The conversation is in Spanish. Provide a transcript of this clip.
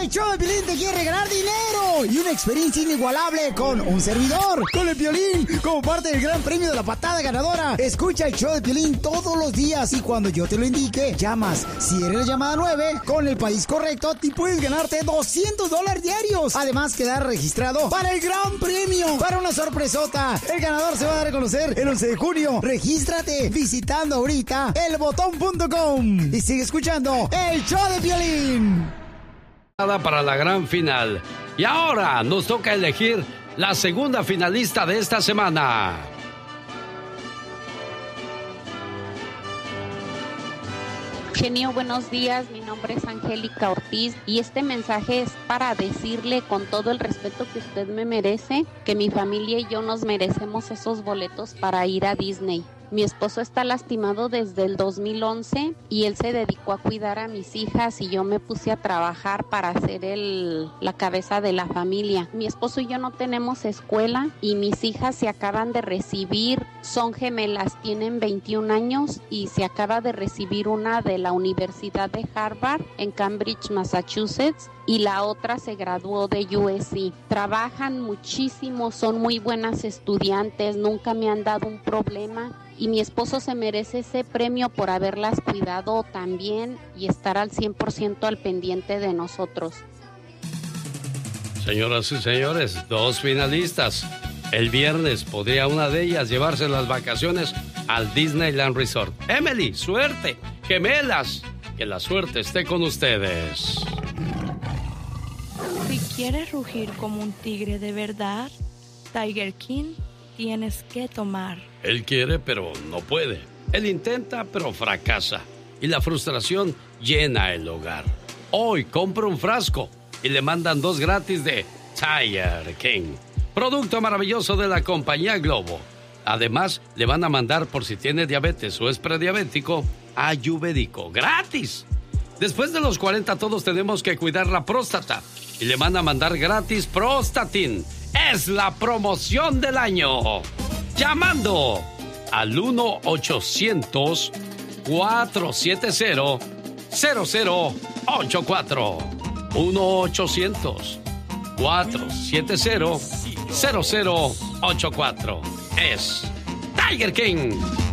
El show de Piolín te quiere ganar dinero y una experiencia inigualable con un servidor, con el Piolín, como parte del gran premio de la patada ganadora. Escucha el show de Piolín todos los días y cuando yo te lo indique, llamas. Si eres la llamada 9, con el país correcto, te puedes ganarte $200 diarios. Además, quedar registrado para el gran premio, para una sorpresota. El ganador se va a dar a conocer el 11 de junio. Regístrate visitando ahorita elbotón.com y sigue escuchando el show de Piolín. Para la gran final. Y ahora nos toca elegir la segunda finalista de esta semana. Genio, buenos días. Mi nombre es Angélica Ortiz y este mensaje es para decirle con todo el respeto que usted me merece, que mi familia y yo nos merecemos esos boletos para ir a Disney. Mi esposo está lastimado desde el 2011 y él se dedicó a cuidar a mis hijas y yo me puse a trabajar para ser la cabeza de la familia. Mi esposo y yo no tenemos escuela y mis hijas se acaban de recibir, son gemelas, tienen 21 años y se acaba de recibir una de la Universidad de Harvard en Cambridge, Massachusetts. Y la otra se graduó de USC. Trabajan muchísimo, son muy buenas estudiantes, nunca me han dado un problema. Y mi esposo se merece ese premio por haberlas cuidado también y estar al 100% al pendiente de nosotros. Señoras y señores, 2 finalistas. El viernes podría una de ellas llevarse las vacaciones al Disneyland Resort. Emily, suerte, gemelas, que la suerte esté con ustedes. Si quieres rugir como un tigre de verdad, Tiger King tienes que tomar. Él quiere, pero no puede. Él intenta, pero fracasa. Y la frustración llena el hogar. Hoy compra un frasco y le mandan 2 gratis de Tiger King. Producto maravilloso de la compañía Globo. Además, le van a mandar, por si tiene diabetes o es prediabético, Ayurvédico. ¡Gratis! Después de los 40 todos tenemos que cuidar la próstata. Y le van a mandar gratis Prostatin. Es la promoción del año. Llamando al 1-800-470-0084. 1-800-470-0084. Es Tiger King.